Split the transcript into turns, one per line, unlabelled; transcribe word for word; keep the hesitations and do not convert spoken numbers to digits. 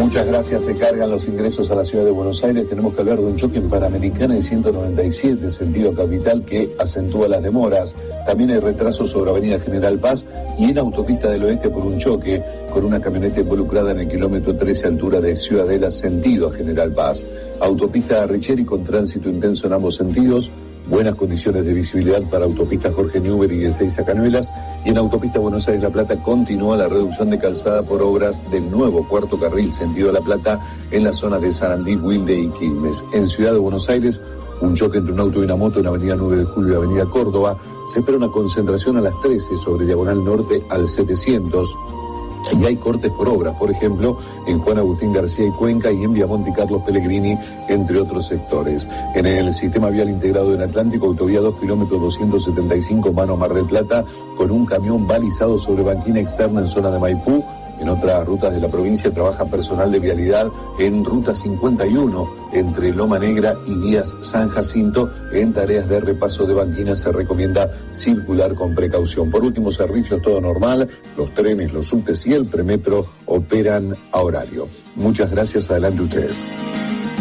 Muchas gracias. Se cargan los ingresos a la ciudad de Buenos Aires. Tenemos que hablar de un choque en Panamericana y ciento noventa y siete, sentido capital, que acentúa las demoras. También hay retrasos sobre Avenida General Paz y en Autopista del Oeste por un choque con una camioneta involucrada en el kilómetro trece, altura de Ciudadela, sentido a General Paz. Autopista Richieri con tránsito intenso en ambos sentidos. Buenas condiciones de visibilidad para autopista Jorge Newbery y de Ezeiza Cañuelas, y en autopista Buenos Aires-La Plata continúa la reducción de calzada por obras del nuevo cuarto carril sentido La Plata en las zonas de Sarandí, Wilde y Quilmes. En Ciudad de Buenos Aires, un choque entre un auto y una moto en Avenida nueve de Julio y Avenida Córdoba. Se espera una concentración a las trece sobre Diagonal Norte al setecientos. Y hay cortes por obras, por ejemplo, en Juan Agustín García y Cuenca y en Viamonte y Carlos Pellegrini, entre otros sectores. En el Sistema Vial Integrado del Atlántico, autovía dos kilómetros doscientos setenta y cinco, Mano Mar del Plata, con un camión balizado sobre banquina externa en zona de Maipú. En otras rutas de la provincia trabaja personal de vialidad en Ruta cincuenta y uno, entre Loma Negra y Díaz San Jacinto. En tareas de repaso de banquinas se recomienda circular con precaución. Por último, servicios todo normal. Los trenes, los subtes y el premetro operan a horario. Muchas gracias. Adelante ustedes.